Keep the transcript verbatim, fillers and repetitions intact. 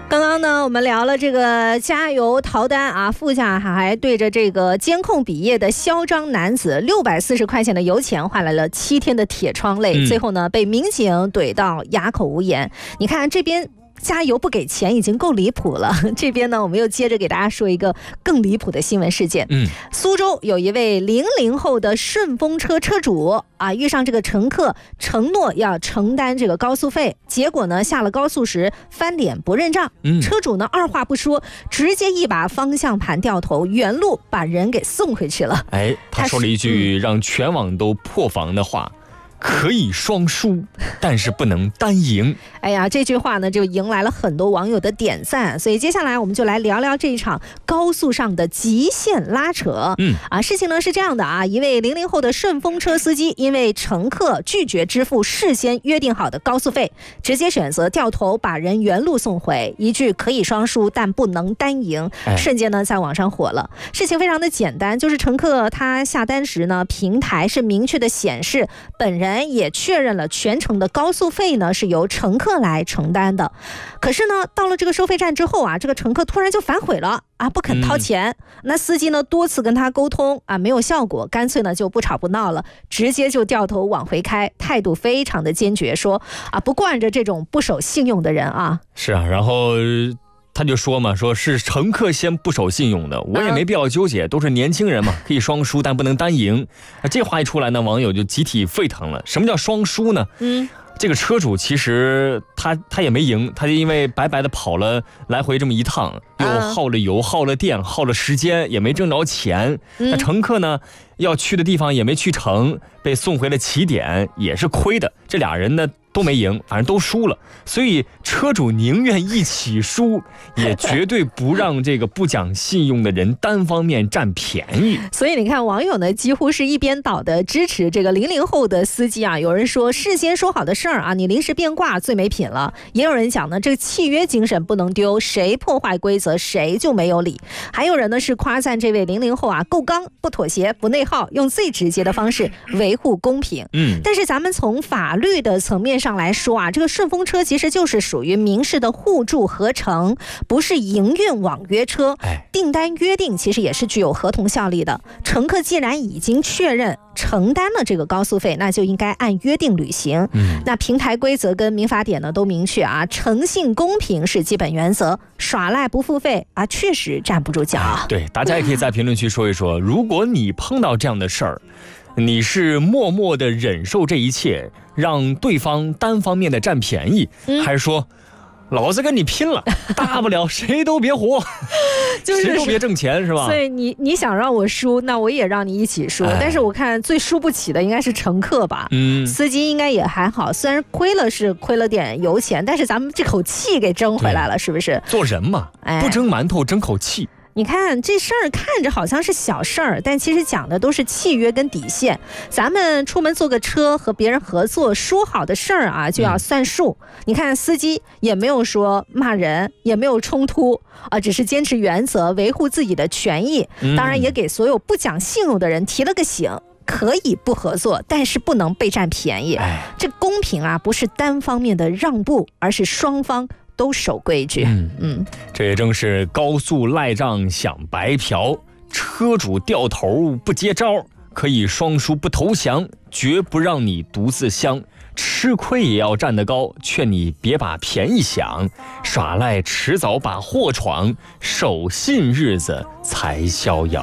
刚刚呢，我们聊了这个加油逃单啊，副驾还对着这个监控比耶的嚣张男子，六百四十块钱的油钱换来了七天的铁窗泪，嗯、最后呢被民警怼到哑口无言。你看这边加油不给钱已经够离谱了，这边呢我们又接着给大家说一个更离谱的新闻事件。嗯，苏州有一位零零后的顺风车车主啊，遇上这个乘客承诺要承担这个高速费，结果呢下了高速时翻脸不认账。嗯，车主呢二话不说，直接一把方向盘掉头，原路把人给送回去了。 哎，他说了一句让全网都破防的话。可以双输，但是不能单赢。 哎呀，这句话呢就迎来了很多网友的点赞，所以接下来我们就来聊聊这一场高速上的极限拉扯。嗯啊，事情呢是这样的啊，一位零零后的顺风车司机，因为乘客拒绝支付事先约定好的高速费，直接选择掉头把人原路送回。一句可以双输，但不能单赢，瞬间呢在网上火了。事情非常的简单，就是乘客他下单时呢，平台是明确的显示本人也确认了全程的高速费呢是由乘客来承担的，可是呢到了这个收费站之后啊，这个乘客突然就反悔了啊，不肯掏钱。嗯、那司机呢多次跟他沟通啊，没有效果，干脆呢就不吵不闹了，直接就掉头往回开，态度非常的坚决，说啊不惯着这种不守信用的人啊。 是啊，然后他就说嘛，说是乘客先不守信用的，我也没必要纠结，都是年轻人嘛，可以双输但不能单赢。这话一出来呢，网友就集体沸腾了。什么叫双输呢？嗯，这个车主其实他他也没赢，他就因为白白的跑了来回这么一趟，又耗了油、耗了电、耗了时间，也没挣着钱。那乘客呢，要去的地方也没去成，被送回了起点，也是亏的。这俩人呢都没赢，反正都输了，所以车主宁愿一起输，也绝对不让这个不讲信用的人单方面占便宜。 所以你看，网友呢几乎是一边倒的支持这个零零后的司机啊。有人说事先说好的事儿啊，你临时变卦最没品了。也有人讲呢，这个契约精神不能丢，谁破坏规则谁就没有理。还有人呢是夸赞这位零零后啊，够刚，不妥协，不内耗，用最直接的方式维护公平。嗯，但是咱们从法律的层面上来说啊，这个顺风车其实就是属于民事的互助合成，不是营运网约车。订单约定其实也是具有合同效力的，乘客既然已经确认承担了这个高速费，那就应该按约定履行。嗯，那平台规则跟民法典呢都明确啊，诚信公平是基本原则，耍赖不付费啊，确实站不住脚。哎、 对，大家也可以在评论区说一说，如果你碰到这样的事儿，你是默默的忍受这一切，让对方单方面的占便宜，嗯、还是说老子跟你拼了，大不了谁都别活，就是谁都别挣钱，是吧？ 所以你你想让我输，那我也让你一起输。哎、但是我看最输不起的应该是乘客吧，嗯，司机应该也还好，虽然亏了是亏了点油钱，但是咱们这口气给争回来了，是不是？ 做人嘛，哎、不争馒头争口气。 你看这事儿看着好像是小事儿，但其实讲的都是契约跟底线。咱们出门坐个车和别人合作说好的事儿啊，就要算数。嗯、你看司机也没有说骂人，也没有冲突啊，只是坚持原则，维护自己的权益。当然也给所有不讲信用的人提了个醒。可以不合作，但是不能被占便宜。这公平啊，不是单方面的让步，而是双方都守规矩。嗯嗯，这也正是高速赖账想白嫖，车主掉头不接招，可以双输不投降，绝不让你独自香。吃亏也要站得高，劝你别把便宜想，耍赖迟早把祸闯，守信日子才逍遥。